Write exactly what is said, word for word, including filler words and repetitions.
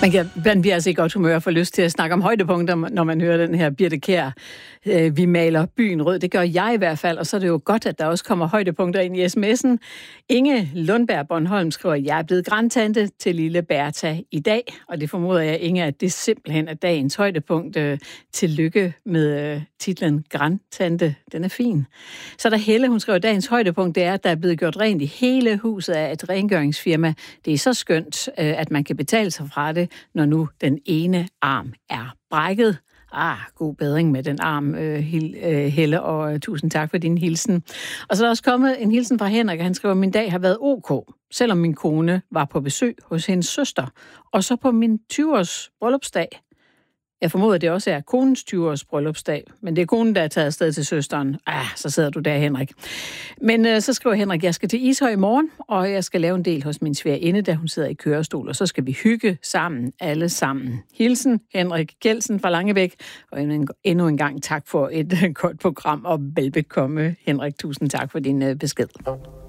Man, kan, man bliver altså i godt humør for lyst til at snakke om højdepunkter, når man hører den her Birthe Kjær. Øh, vi maler byen rød. Det gør jeg i hvert fald, og så er det jo godt, at der også kommer højdepunkter ind i sms'en. Inge Lundberg Bornholm skriver, jeg er blevet grandtante til lille Bertha i dag, og det formoder jeg, Inge, at det simpelthen er dagens højdepunkt. Øh, tillykke med øh, titlen Grandtante. Den er fin. Så er der Helle, hun skriver, dagens højdepunkt det er, at der er blevet gjort rent i hele huset af et rengøringsfirma. Det er så skønt, øh, at man kan betale sig fra det, når nu den ene arm er brækket. Ah, god bedring med den arm, øh, Helle, og øh, tusind tak for din hilsen. Og så er der også kommet en hilsen fra Henrik, han skriver, min dag har været ok, selvom min kone var på besøg hos hendes søster, og så på min tyve-års bryllupsdag. Jeg formoder, det også er konens tyve-års bryllupsdag, men det er konen, der er taget afsted til søsteren. Ah, så sidder du der, Henrik. Men øh, så skriver Henrik, jeg skal til Ishøj i morgen, og jeg skal lave en del hos min svigerinde, da hun sidder i kørestol, og så skal vi hygge sammen, alle sammen. Hilsen, Henrik Kjeldsen fra Langebæk, og endnu en gang tak for et godt program, og velbekomme, Henrik. Tusind tak for din øh, besked.